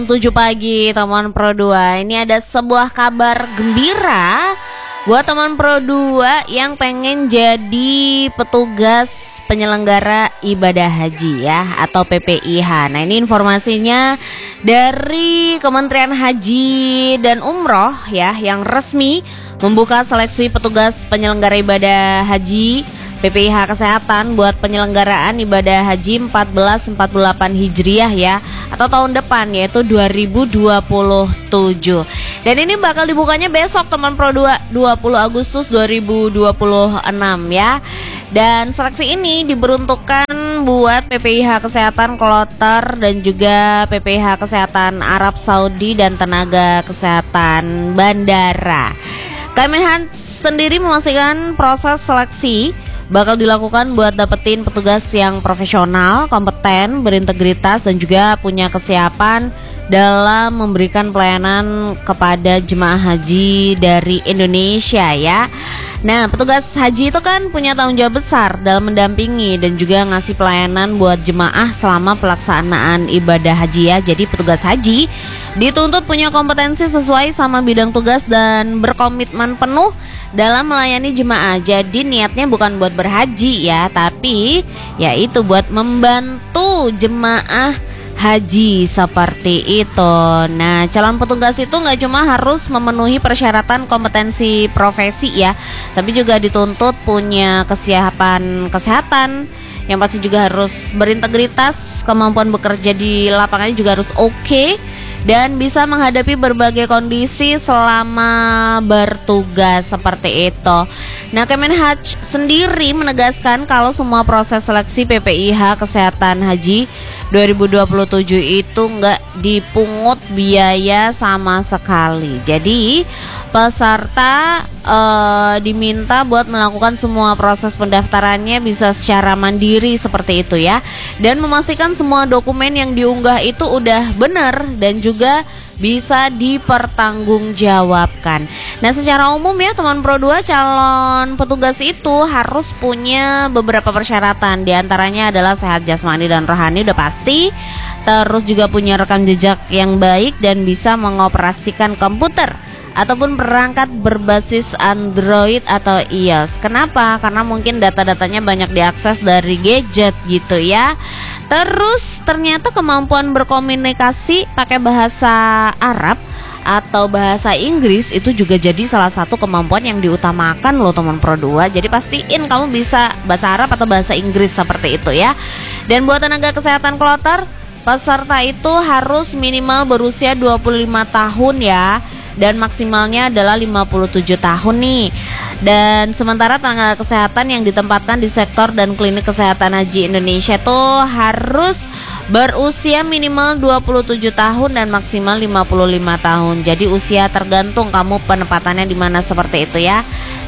7 pagi teman Pro 2. Ini ada sebuah kabar gembira buat teman Pro 2 yang pengen jadi petugas penyelenggara ibadah haji ya, atau PPIH. Nah, ini informasinya dari Kementerian Haji dan Umroh ya, yang resmi membuka seleksi petugas penyelenggara ibadah haji PPIH Kesehatan buat penyelenggaraan ibadah haji 1448 Hijriah ya, atau tahun depan, yaitu 2027. Dan ini bakal dibukanya besok teman Pro 2, 20 Agustus 2026 ya. Dan seleksi ini diperuntukkan buat PPIH Kesehatan Kloter dan juga PPIH Kesehatan Arab Saudi dan tenaga kesehatan bandara. Kemenhan sendiri memastikan proses seleksi bakal dilakukan buat dapetin petugas yang profesional, kompeten, berintegritas, dan juga punya kesiapan dalam memberikan pelayanan kepada jemaah haji dari Indonesia ya. Nah, petugas haji itu kan punya tanggung jawab besar dalam mendampingi dan juga ngasih pelayanan buat jemaah selama pelaksanaan ibadah haji ya. Jadi petugas haji dituntut punya kompetensi sesuai sama bidang tugas dan berkomitmen penuh dalam melayani jemaah. Jadi niatnya bukan buat berhaji ya, tapi ya itu buat membantu jemaah haji seperti itu. Nah, calon petugas itu nggak cuma harus memenuhi persyaratan kompetensi profesi ya, tapi juga dituntut punya kesiapan kesehatan, yang pasti juga harus berintegritas, kemampuan bekerja di lapangannya juga harus oke, dan bisa menghadapi berbagai kondisi selama bertugas seperti itu. Nah, Kemenhaj sendiri menegaskan kalau semua proses seleksi PPIH Kesehatan Haji 2027 itu nggak dipungut biaya sama sekali. Jadi peserta diminta buat melakukan semua proses pendaftarannya bisa secara mandiri seperti itu ya, dan memastikan semua dokumen yang diunggah itu udah benar dan juga bisa dipertanggungjawabkan. Nah, secara umum ya teman Pro 2, calon petugas itu harus punya beberapa persyaratan. Di antaranya adalah sehat jasmani dan rohani udah pasti, terus juga punya rekam jejak yang baik dan bisa mengoperasikan komputer ataupun perangkat berbasis Android atau iOS. Kenapa? Karena mungkin data-datanya banyak diakses dari gadget gitu ya. Terus ternyata kemampuan berkomunikasi pakai bahasa Arab atau bahasa Inggris itu juga jadi salah satu kemampuan yang diutamakan loh teman Pro 2. Jadi pastiin kamu bisa bahasa Arab atau bahasa Inggris seperti itu ya. Dan buat tenaga kesehatan kloter, peserta itu harus minimal berusia 25 tahun ya, dan maksimalnya adalah 57 tahun nih. Dan sementara tenaga kesehatan yang ditempatkan di sektor dan klinik kesehatan haji Indonesia tuh harus berusia minimal 27 tahun dan maksimal 55 tahun. Jadi usia tergantung kamu penempatannya di mana seperti itu ya.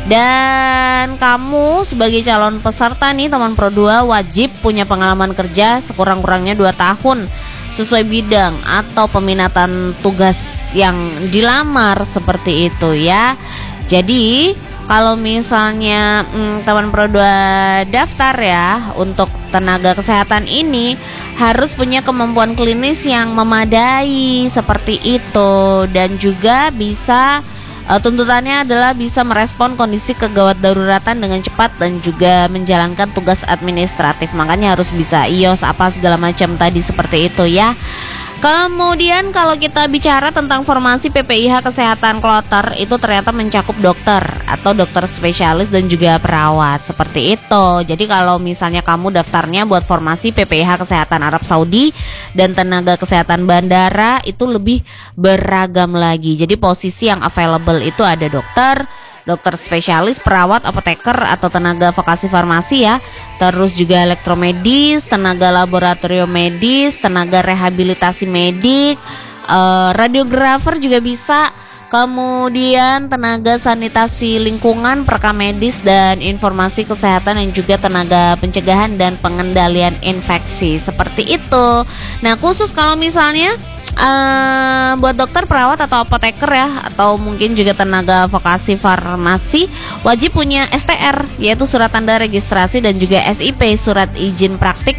Dan kamu sebagai calon peserta nih teman Pro 2 wajib punya pengalaman kerja sekurang-kurangnya 2 tahun sesuai bidang atau peminatan tugas yang dilamar seperti itu ya. Jadi kalau misalnya teman Pro 2 daftar ya untuk tenaga kesehatan ini, harus punya kemampuan klinis yang memadai seperti itu, dan juga bisa tuntutannya adalah bisa merespon kondisi kegawat daruratan dengan cepat dan juga menjalankan tugas administratif. Makanya harus bisa iOS apa segala macam tadi seperti itu ya. Kemudian kalau kita bicara tentang formasi PPIH Kesehatan Kloter, itu ternyata mencakup dokter atau dokter spesialis dan juga perawat seperti itu. Jadi kalau misalnya kamu daftarnya buat formasi PPIH Kesehatan Arab Saudi dan tenaga kesehatan bandara, itu lebih beragam lagi. Jadi posisi yang available itu ada dokter spesialis, perawat, apoteker atau tenaga vokasi farmasi ya. Terus juga elektromedis, tenaga laboratorium medis, tenaga rehabilitasi medik, radiografer juga bisa. Kemudian tenaga sanitasi lingkungan, perekam medis dan informasi kesehatan, dan juga tenaga pencegahan dan pengendalian infeksi seperti itu. Nah, khusus kalau misalnya buat dokter, perawat atau apoteker ya, atau mungkin juga tenaga vokasi farmasi, wajib punya STR yaitu surat tanda registrasi dan juga SIP surat izin praktik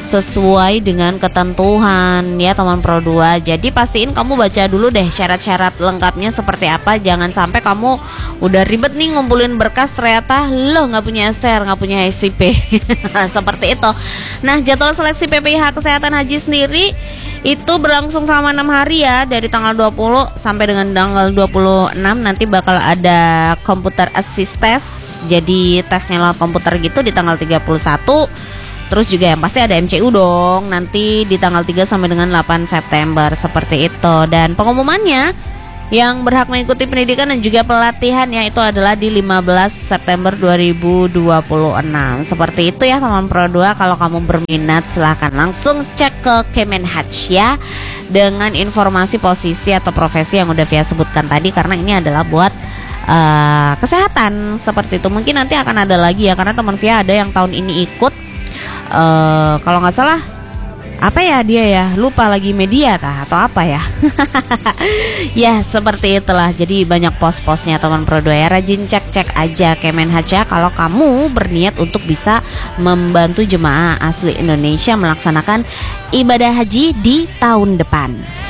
sesuai dengan ketentuan ya teman Pro 2. Jadi pastiin kamu baca dulu deh syarat-syarat lengkapnya seperti apa. Jangan sampai kamu udah ribet nih ngumpulin berkas, ternyata lo nggak punya STR, nggak punya SIP. Seperti itu. Nah, jadwal seleksi PPIH Kesehatan Haji sendiri itu berlangsung selama 6 hari ya, dari tanggal 20 sampai dengan tanggal 26. Nanti bakal ada komputer assist test, jadi tesnya lewat komputer gitu di tanggal 31. Terus juga yang pasti ada MCU dong, nanti di tanggal 3 sampai dengan 8 September seperti itu. Dan pengumumannya yang berhak mengikuti pendidikan dan juga pelatihan ya itu adalah di 15 September 2026. Seperti itu ya teman Pro 2. Kalau kamu berminat silahkan langsung cek ke Kemenhaj ya, dengan informasi posisi atau profesi yang udah Via sebutkan tadi, karena ini adalah buat kesehatan seperti itu. Mungkin nanti akan ada lagi ya, karena teman Via ada yang tahun ini ikut. Kalau nggak salah apa ya dia ya, lupa lagi, media kah atau apa ya. Ya seperti itulah. Jadi banyak pos-posnya teman Pro 2 ya. Rajin cek-cek aja Kemenhaj ya, kalau kamu berniat untuk bisa membantu jemaah asli Indonesia melaksanakan ibadah haji di tahun depan.